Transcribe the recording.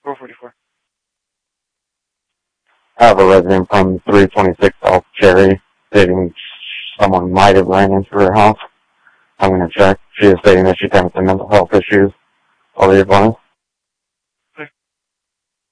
444. I have a resident from 326 South Cherry stating someone might have ran into her house. I'm going to check. She is stating that she's having some mental health issues. All the advice.